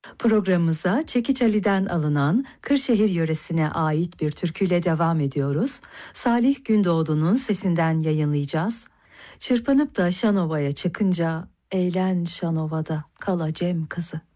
Programımıza Çekiç Ali'den alınan Kırşehir yöresine ait bir türküyle devam ediyoruz. Salih Gündoğdu'nun sesinden yayınlayacağız. Çırpınıp da Şanova'ya çıkınca, eğlen Şanova'da kal Acem kızı.